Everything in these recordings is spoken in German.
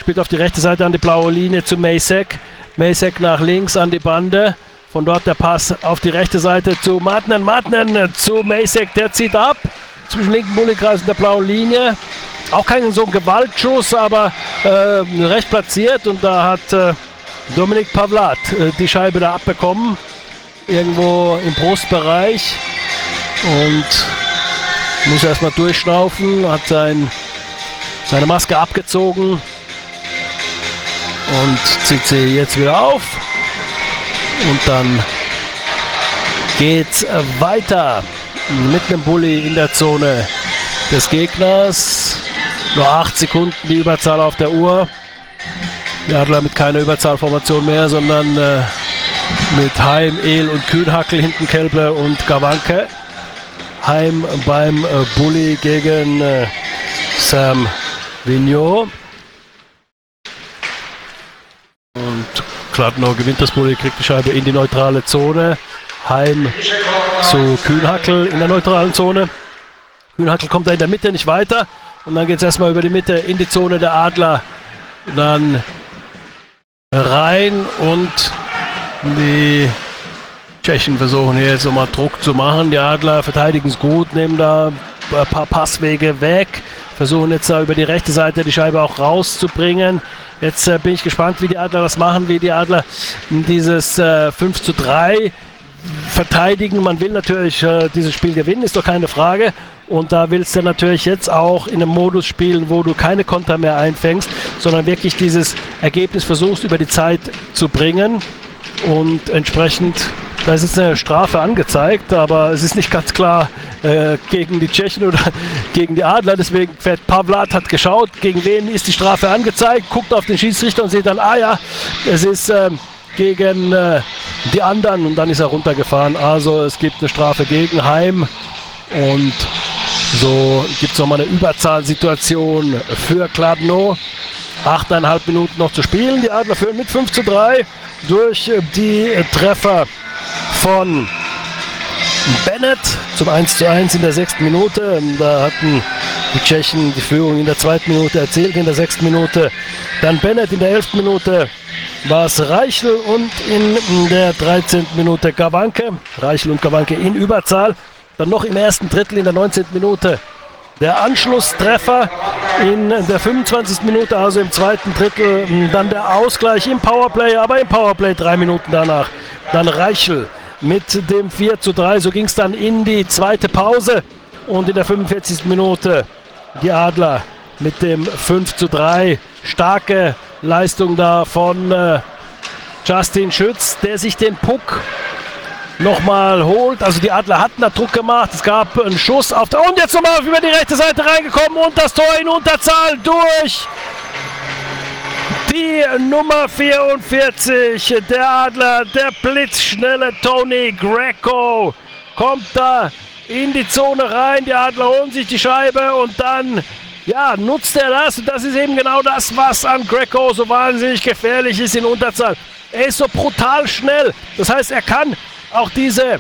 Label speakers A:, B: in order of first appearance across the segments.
A: spielt auf die rechte Seite an die blaue Linie zu Macek. Macek nach links an die Bande. Von dort der Pass auf die rechte Seite zu Martinen. Martinen zu Macek, der zieht ab. Zwischen linken Bulli-Kreis und der blauen Linie. Auch kein so ein Gewaltschuss, aber recht platziert. Und da hat Dominik Pavlat die Scheibe da abbekommen. Irgendwo im Brustbereich. Und muss erstmal durchschnaufen. Hat seine Maske abgezogen. Und zieht sie jetzt wieder auf. Und dann geht's weiter mit einem Bulli in der Zone des Gegners. Nur 8 Sekunden die Überzahl auf der Uhr. Die Adler mit keiner Überzahlformation mehr, sondern mit Heim, Ehl und Kühnhackel, hinten Kelble und Gawanke. Heim beim Bulli gegen Sam Vigneault. Und Kladno gewinnt das Bulli, kriegt die Scheibe in die neutrale Zone. Heim zu Kühnhackel in der neutralen Zone. Kühnhackel kommt da in der Mitte nicht weiter. Und dann geht es erstmal über die Mitte in die Zone der Adler. Dann rein und die Tschechen versuchen hier jetzt nochmal Druck zu machen. Die Adler verteidigen es gut, nehmen da ein paar Passwege weg. Versuchen jetzt da über die rechte Seite die Scheibe auch rauszubringen. Jetzt bin ich gespannt, wie die Adler das machen, wie die Adler dieses 5:3 verteidigen. Man will natürlich dieses Spiel gewinnen, ist doch keine Frage. Und da willst du natürlich jetzt auch in einem Modus spielen, wo du keine Konter mehr einfängst, sondern wirklich dieses Ergebnis versuchst über die Zeit zu bringen. Und entsprechend, da ist jetzt eine Strafe angezeigt, aber es ist nicht ganz klar gegen die Tschechen oder gegen die Adler. Deswegen fährt Pavlat, hat geschaut, gegen wen ist die Strafe angezeigt, guckt auf den Schiedsrichter und sieht dann, es ist gegen die anderen, und dann ist er runtergefahren. Also es gibt eine Strafe gegen Heim und so gibt es nochmal eine Überzahlsituation für Kladno. 8,5 Minuten noch zu spielen. Die Adler führen mit 5:3 durch die Treffer von Bennett zum 1:1 in der 6. Minute. Da hatten die Tschechen die Führung in der 2. Minute erzielt, in der 6. Minute. Dann Bennett in der 11. Minute war es Reichel und in der 13. Minute Gawanke. Reichel und Gawanke in Überzahl. Dann noch im ersten Drittel in der 19. Minute der Anschlusstreffer in der 25. Minute, also im zweiten Drittel. Dann der Ausgleich im Powerplay, aber im Powerplay 3 Minuten danach. Dann Reichel mit dem 4:3. So ging es dann in die zweite Pause. Und in der 45. Minute die Adler mit dem 5:3. Starke Leistung da von Justin Schütz, der sich den Puck nochmal holt. Also die Adler hatten da Druck gemacht. Es gab einen Schuss auf der... Und jetzt nochmal über die rechte Seite reingekommen und das Tor in Unterzahl durch die Nummer 44 der Adler, der blitzschnelle Tony Greco, kommt da in die Zone rein. Die Adler holen sich die Scheibe und dann nutzt er das. Und das ist eben genau das, was an Greco so wahnsinnig gefährlich ist in Unterzahl. Er ist so brutal schnell. Das heißt, er kann auch diese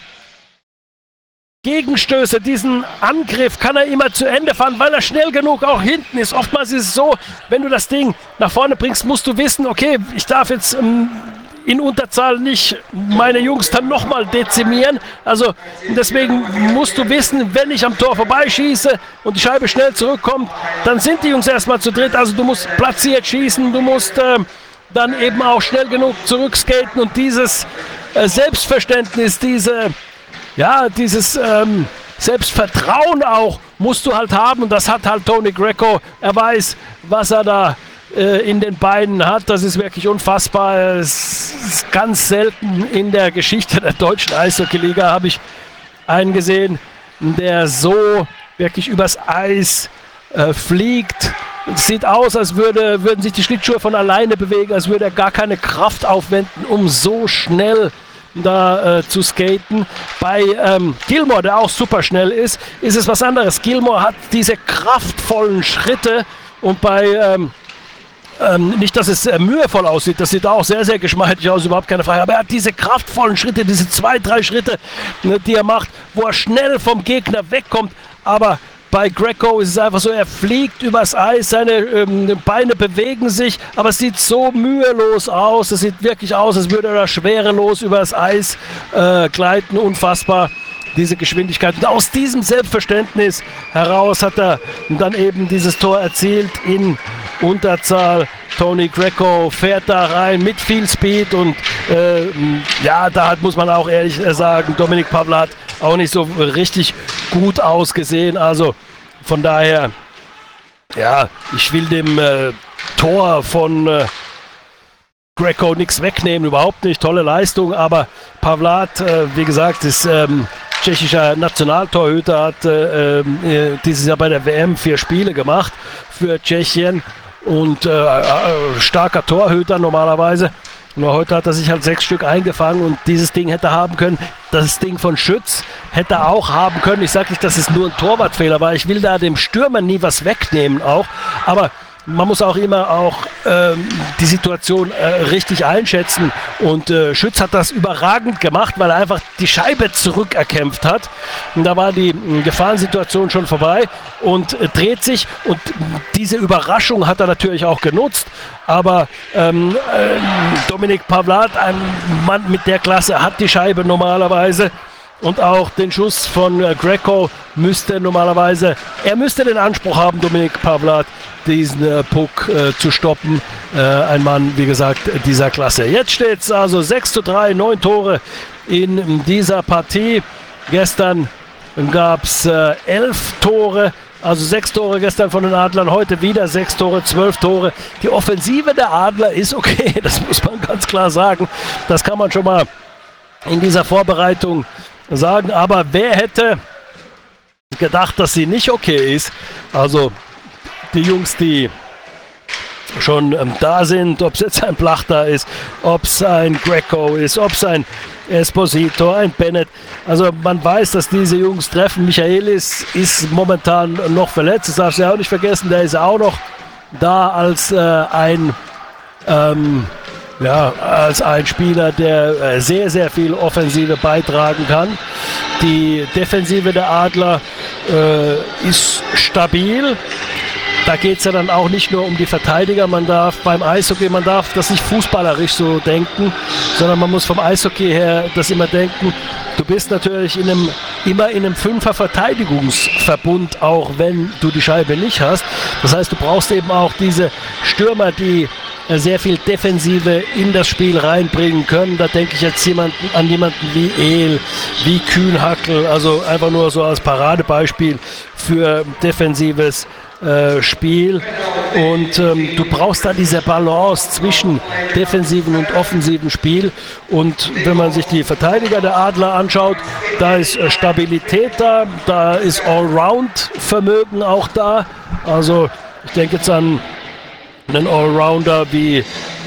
A: Gegenstöße, diesen Angriff kann er immer zu Ende fahren, weil er schnell genug auch hinten ist. Oftmals ist es so, wenn du das Ding nach vorne bringst, musst du wissen, okay, ich darf jetzt in Unterzahl nicht meine Jungs dann nochmal dezimieren. Also deswegen musst du wissen, wenn ich am Tor vorbeischieße und die Scheibe schnell zurückkommt, dann sind die Jungs erstmal zu dritt. Also du musst platziert schießen, du musst dann eben auch schnell genug zurückskaten und dieses Selbstverständnis, dieses Selbstvertrauen auch musst du halt haben, und das hat halt Tony Greco. Er weiß, was er da in den Beinen hat. Das ist wirklich unfassbar. Es ist ganz selten in der Geschichte der deutschen Eishockey-Liga habe ich einen gesehen, der so wirklich übers Eis fliegt. Es sieht aus, als würden sich die Schlittschuhe von alleine bewegen, als würde er gar keine Kraft aufwenden, um so schnell da zu skaten. Bei Gilmour, der auch super schnell ist es was anderes. Gilmour hat diese kraftvollen Schritte und bei nicht, dass es mühevoll aussieht, das sieht auch sehr, sehr geschmeidig aus, überhaupt keine Frage, aber er hat diese kraftvollen Schritte, diese 2, 3 Schritte, die er macht, wo er schnell vom Gegner wegkommt, aber bei Greco ist es einfach so, er fliegt übers Eis, seine Beine bewegen sich, aber es sieht so mühelos aus. Es sieht wirklich aus, als würde er schwerelos übers Eis gleiten. Unfassbar, diese Geschwindigkeit. Und aus diesem Selbstverständnis heraus hat er dann eben dieses Tor erzielt in Unterzahl. Tony Greco fährt da rein mit viel Speed und ja, da muss man auch ehrlich sagen, Dominik Pavla hat auch nicht so richtig gut ausgesehen. Also von daher, ja, ich will dem Tor von Greco nichts wegnehmen, überhaupt nicht. Tolle Leistung, aber Pavlat, wie gesagt, ist tschechischer Nationaltorhüter, hat dieses Jahr bei der WM 4 Spiele gemacht für Tschechien und starker Torhüter normalerweise. Nur heute hat er sich halt 6 Stück eingefangen und dieses Ding hätte er haben können. Das Ding von Schütz hätte er auch haben können. Ich sage nicht, dass es nur ein Torwartfehler war. Ich will da dem Stürmer nie was wegnehmen auch. Aber man muss auch immer auch die Situation richtig einschätzen. Und Schütz hat das überragend gemacht, weil er einfach die Scheibe zurückerkämpft hat. Und da war die Gefahrensituation schon vorbei und dreht sich. Und diese Überraschung hat er natürlich auch genutzt. Aber Dominik Pavlat, ein Mann mit der Klasse, hat die Scheibe normalerweise. Und auch den Schuss von Greco müsste normalerweise, er müsste den Anspruch haben, Dominik Pavlat, diesen Puck zu stoppen. Ein Mann, wie gesagt, dieser Klasse. Jetzt steht es also 6:3, 9 Tore in dieser Partie. Gestern gab es 11 Tore. Also 6 Tore gestern von den Adlern, heute wieder 6 Tore, 12 Tore. Die Offensive der Adler ist okay, das muss man ganz klar sagen. Das kann man schon mal in dieser Vorbereitung sagen. Aber wer hätte gedacht, dass sie nicht okay ist? Also die Jungs, die schon da sind, ob es jetzt ein Plachter ist, ob es ein Greco ist, ob es ein Esposito, ein Bennett. Also man weiß, dass diese Jungs treffen. Michaelis ist momentan noch verletzt, das darfst du ja auch nicht vergessen, der ist auch noch da als als ein Spieler, der sehr, sehr viel Offensive beitragen kann. Die Defensive der Adler ist stabil. Da geht es ja dann auch nicht nur um die Verteidiger. Man darf beim Eishockey, man darf das nicht fußballerisch so denken, sondern man muss vom Eishockey her das immer denken. Du bist natürlich immer in einem Fünfer-Verteidigungsverbund, auch wenn du die Scheibe nicht hast. Das heißt, du brauchst eben auch diese Stürmer, die sehr viel Defensive in das Spiel reinbringen können. Da denke ich jetzt an jemanden wie Ehl, wie Kühnhackl, also einfach nur so als Paradebeispiel für defensives Spiel. Und du brauchst da diese Balance zwischen defensiven und offensiven Spiel. Und wenn man sich die Verteidiger der Adler anschaut, da ist Stabilität da, da ist Allround-Vermögen auch da. Also ich denke jetzt an einen Allrounder wie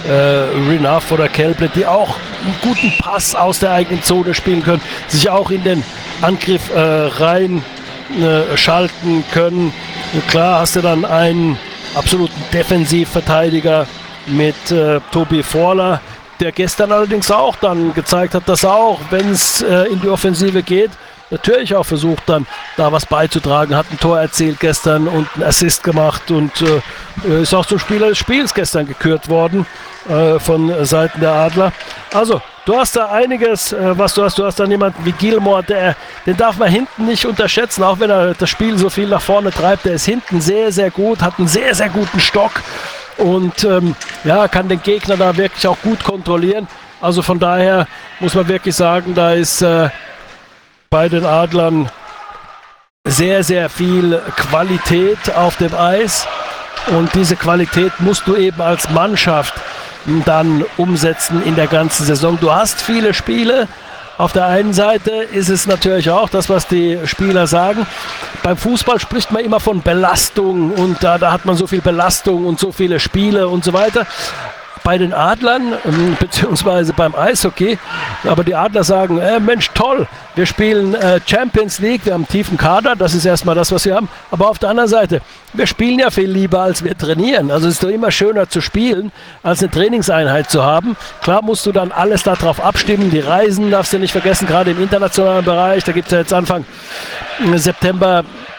A: Rinaff oder Kelble, die auch einen guten Pass aus der eigenen Zone spielen können, sich auch in den Angriff rein schalten können. Und klar hast du dann einen absoluten Defensivverteidiger mit Tobi Forler, der gestern allerdings auch dann gezeigt hat, dass er auch, wenn es in die Offensive geht, natürlich auch versucht dann da was beizutragen, hat ein Tor erzielt gestern und einen Assist gemacht und ist auch zum Spieler des Spiels gestern gekürt worden von Seiten der Adler. Also du hast da einiges, was du hast. Du hast dann jemanden wie Gilmore, den darf man hinten nicht unterschätzen, auch wenn er das Spiel so viel nach vorne treibt. Der ist hinten sehr, sehr gut, hat einen sehr, sehr guten Stock und kann den Gegner da wirklich auch gut kontrollieren. Also von daher muss man wirklich sagen, da ist bei den Adlern sehr, sehr viel Qualität auf dem Eis und diese Qualität musst du eben als Mannschaft dann umsetzen in der ganzen Saison. Du hast viele Spiele. Auf der einen Seite ist es natürlich auch das, was die Spieler sagen. Beim Fußball spricht man immer von Belastung und da hat man so viel Belastung und so viele Spiele und so weiter. Bei den Adlern, beziehungsweise beim Eishockey, aber die Adler sagen, Mensch, toll, wir spielen Champions League, wir haben einen tiefen Kader, das ist erstmal das, was wir haben, aber auf der anderen Seite, wir spielen ja viel lieber, als wir trainieren, also es ist doch immer schöner zu spielen, als eine Trainingseinheit zu haben. Klar musst du dann alles darauf abstimmen, die Reisen darfst du nicht vergessen, gerade im internationalen Bereich, da gibt es ja jetzt Anfang September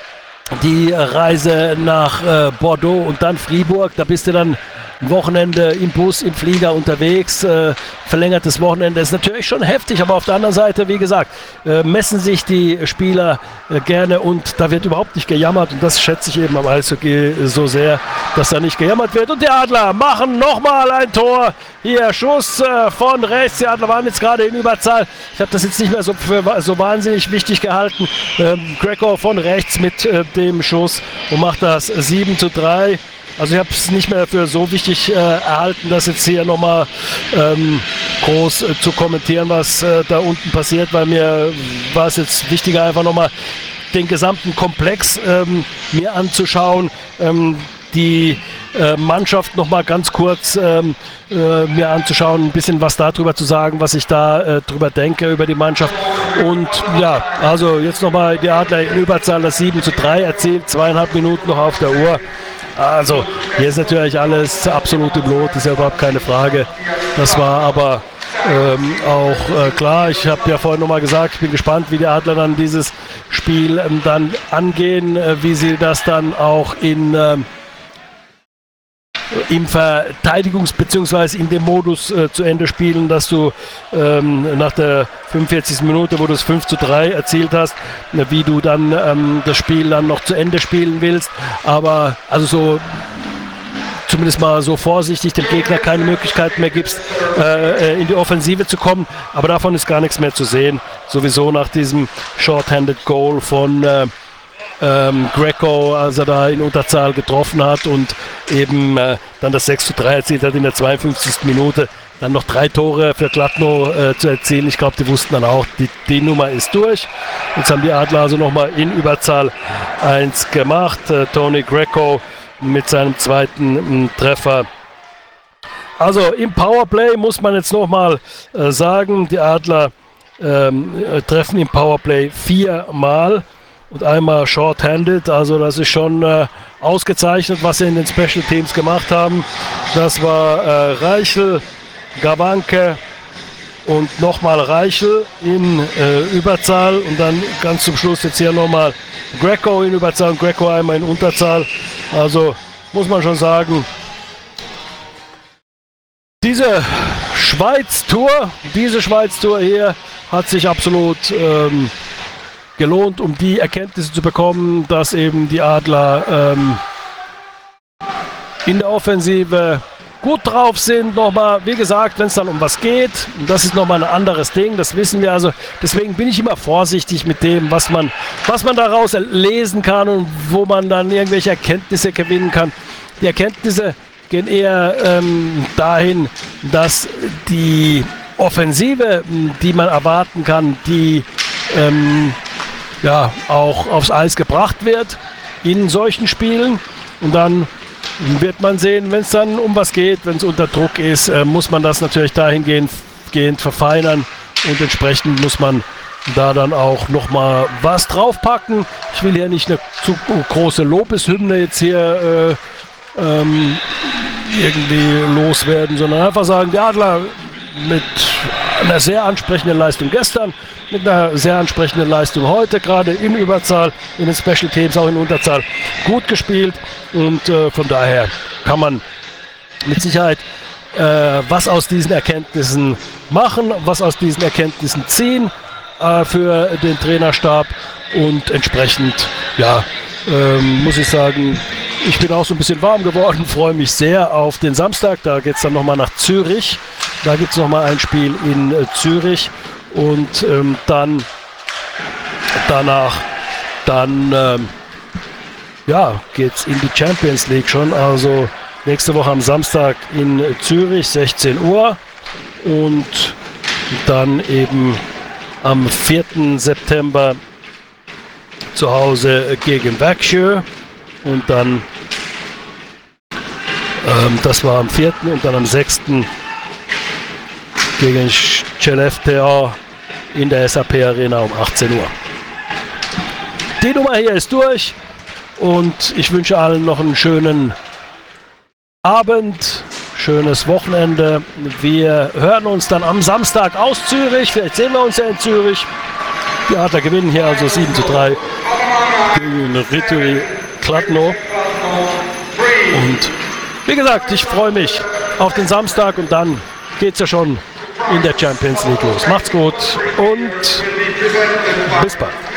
A: die Reise nach Bordeaux und dann Fribourg. Da bist du dann ein Wochenende im Bus, im Flieger unterwegs. Verlängertes Wochenende ist natürlich schon heftig, aber auf der anderen Seite, wie gesagt, messen sich die Spieler gerne und da wird überhaupt nicht gejammert und das schätze ich eben am Eishockey so sehr, dass da nicht gejammert wird. Und die Adler machen nochmal ein Tor. Hier, Schuss von rechts. Die Adler waren jetzt gerade in Überzahl. Ich habe das jetzt nicht mehr so für so wahnsinnig wichtig gehalten. Greco von rechts mit dem Schuss und macht das 7:3. Also ich habe es nicht mehr für so wichtig erhalten, das jetzt hier nochmal groß zu kommentieren, was da unten passiert, weil mir war es jetzt wichtiger, einfach nochmal den gesamten Komplex mir anzuschauen, die Mannschaft nochmal ganz kurz mir anzuschauen, ein bisschen was darüber zu sagen, was ich da drüber denke, über die Mannschaft. Und ja, also jetzt nochmal die Adler in Überzahl, das 7:3 erzielt, 2,5 Minuten noch auf der Uhr. Also hier ist natürlich alles absolut im Lot, ist ja überhaupt keine Frage. Das war aber auch klar. Ich habe ja vorhin nochmal gesagt, ich bin gespannt, wie die Adler dann dieses Spiel dann angehen, wie sie das dann auch im Verteidigungs- bzw. in dem Modus zu Ende spielen, dass du nach der 45. Minute, wo du es 5:3 erzielt hast, wie du dann das Spiel dann noch zu Ende spielen willst. Aber also so zumindest mal so vorsichtig dem Gegner keine Möglichkeit mehr gibst, in die Offensive zu kommen. Aber davon ist gar nichts mehr zu sehen. Sowieso nach diesem Short-Handed Goal von Greco, als er da in Unterzahl getroffen hat und eben dann das 6:3 erzielt hat in der 52. Minute. Dann noch 3 Tore für Kladno zu erzielen. Ich glaube, die wussten dann auch, die Nummer ist durch. Jetzt haben die Adler also nochmal in Überzahl 1 gemacht. Tony Greco mit seinem zweiten Treffer. Also im Powerplay muss man jetzt nochmal sagen, die Adler treffen im Powerplay 4-mal. Und einmal short-handed, also das ist schon ausgezeichnet, was sie in den Special Teams gemacht haben. Das war Reichel, Gawanke und nochmal Reichel in Überzahl und dann ganz zum Schluss jetzt hier nochmal Greco in Überzahl und Greco einmal in Unterzahl. Also muss man schon sagen, diese Schweiz-Tour hier hat sich absolut gelohnt, um die Erkenntnisse zu bekommen, dass eben die Adler in der Offensive gut drauf sind. Nochmal, wie gesagt, wenn es dann um was geht, das ist nochmal ein anderes Ding, das wissen wir. Also deswegen bin ich immer vorsichtig mit dem, was man daraus lesen kann und wo man dann irgendwelche Erkenntnisse gewinnen kann. Die Erkenntnisse gehen eher dahin, dass die Offensive, die man erwarten kann, die auch aufs Eis gebracht wird in solchen Spielen. Und dann wird man sehen, wenn es dann um was geht, wenn es unter Druck ist, muss man das natürlich dahingehend verfeinern und entsprechend muss man da dann auch nochmal was draufpacken. Ich will hier nicht eine zu große Lobeshymne jetzt hier irgendwie loswerden, sondern einfach sagen, die Adler mit einer sehr ansprechenden Leistung gestern, mit einer sehr ansprechenden Leistung heute, gerade in Überzahl, in den Special Teams, auch in Unterzahl, gut gespielt und von daher kann man mit Sicherheit was aus diesen Erkenntnissen machen, was aus diesen Erkenntnissen ziehen für den Trainerstab und entsprechend, muss ich sagen, ich bin auch so ein bisschen warm geworden, freue mich sehr auf den Samstag, da geht es dann nochmal nach Zürich, da gibt es nochmal ein Spiel in Zürich und dann danach geht es in die Champions League schon, also nächste Woche am Samstag in Zürich, 16 Uhr und dann eben am 4. September zu Hause gegen Växjö und dann, das war am 4. und dann am 6. gegen Skellefteå in der SAP Arena um 18 Uhr. Die Nummer hier ist durch und ich wünsche allen noch einen schönen Abend, schönes Wochenende. Wir hören uns dann am Samstag aus Zürich, vielleicht sehen wir uns ja in Zürich. Die Adler gewinnen hier also 7:3 gegen Rituri Kladno. Und wie gesagt, ich freue mich auf den Samstag und dann geht es ja schon in der Champions League los. Macht's gut und bis bald.